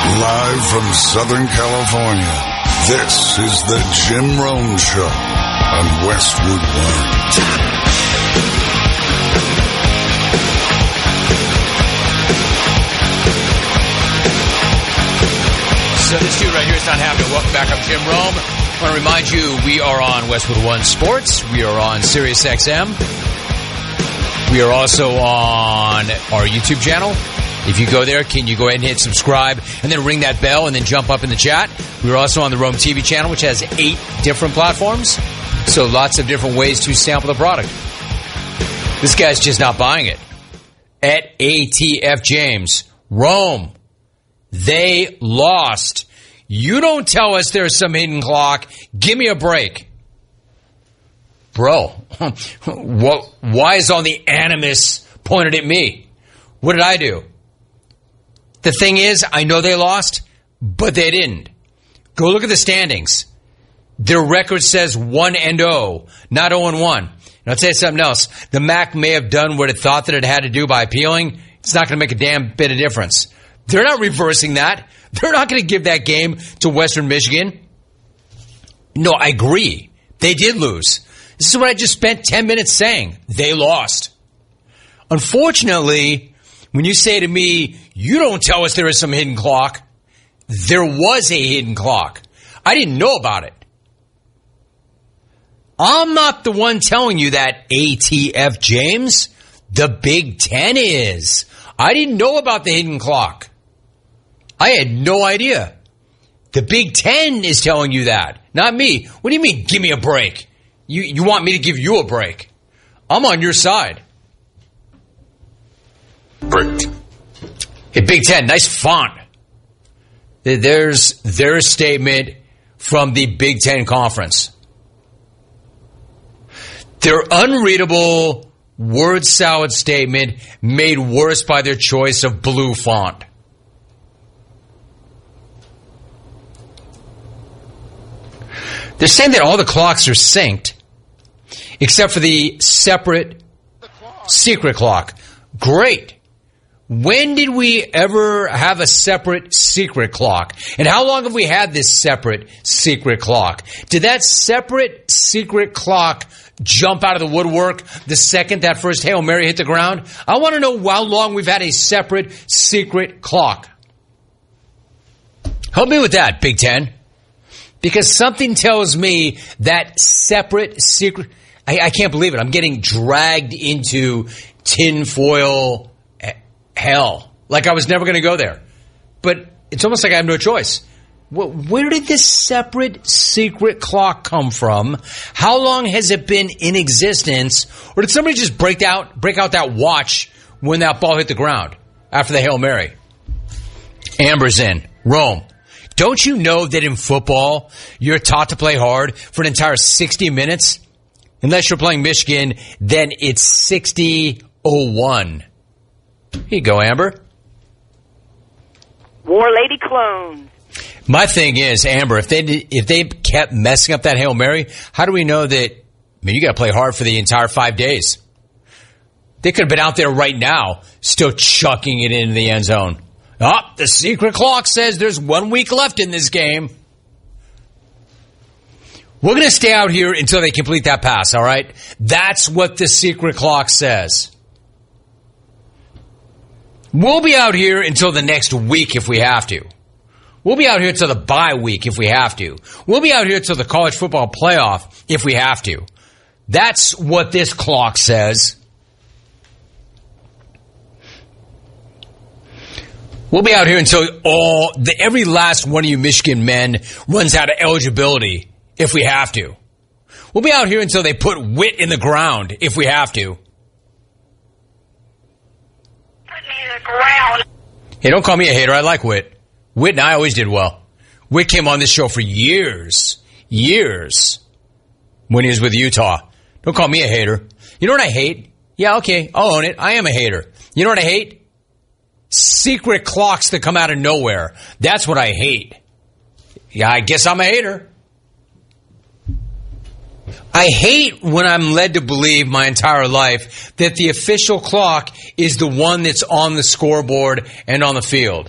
Live from Southern California, this is the Jim Rome Show on Westwood One. 72 right here. It's not happening. Welcome back. I'm Jim Rome. I want to remind you, we are on Westwood One Sports. We are on Sirius XM. We are also on our YouTube channel. If you go there, can you go ahead and hit subscribe and then ring that bell and then jump up in the chat? We're also on the Rome TV channel, which has 8 different platforms. So lots of different ways to sample the product. This guy's just not buying it. At ATF James, Rome, they lost. You don't tell us there's some hidden clock. Give me a break. Bro, why is all the animus pointed at me? What did I do? The thing is, I know they lost, but they didn't. Go look at the standings. Their record says 1-0, not 0-1. And I'll tell you something else. The MAC may have done what it thought that it had to do by appealing. It's not going to make a damn bit of difference. They're not reversing that. They're not going to give that game to Western Michigan. No, I agree. They did lose. This is what I just spent 10 minutes saying. They lost. Unfortunately, when you say to me, you don't tell us there is some hidden clock, there was a hidden clock. I didn't know about it. I'm not the one telling you that, ATF James. The Big Ten is. I didn't know about the hidden clock. I had no idea. The Big Ten is telling you that, not me. What do you mean, give me a break? You want me to give you a break? I'm on your side. Break. Hey, Big Ten, nice font. There's their statement from the Big Ten Conference. Their unreadable word salad statement made worse by their choice of blue font. They're saying that all the clocks are synced, except for the separate secret clock. Great. When did we ever have a separate secret clock? And how long have we had this separate secret clock? Did that separate secret clock jump out of the woodwork the second that first Hail Mary hit the ground? I want to know how long we've had a separate secret clock. Help me with that, Big Ten. Because something tells me that separate secret... I can't believe it. I'm getting dragged into tinfoil hell. Like I was never going to go there. But it's almost like I have no choice. Where did this separate secret clock come from? How long has it been in existence? Or did somebody just break out that watch when that ball hit the ground after the Hail Mary? Amber's in. Rome. Don't you know that in football, you're taught to play hard for an entire 60 minutes? Unless you're playing Michigan, then it's 60-01. Here you go, Amber. War Lady clones. My thing is, Amber, if they kept messing up that Hail Mary, how do we know that, you got to play hard for the entire 5 days? They could have been out there right now still chucking it into the end zone. Oh, the secret clock says there's 1 week left in this game. We're going to stay out here until they complete that pass, all right? That's what the secret clock says. We'll be out here until the next week if we have to. We'll be out here till the bye week if we have to. We'll be out here till the college football playoff if we have to. That's what this clock says. We'll be out here until every last one of you Michigan men runs out of eligibility if we have to. We'll be out here until they put Witt in the ground if we have to. Put me in the ground. Hey, don't call me a hater. I like Witt. Witt and I always did well. Witt came on this show for years when he was with Utah. Don't call me a hater. You know what I hate? Yeah, okay, I'll own it. I am a hater. You know what I hate? Secret clocks that come out of nowhere. That's what I hate. Yeah, I guess I'm a hater. I hate when I'm led to believe my entire life that the official clock is the one that's on the scoreboard and on the field.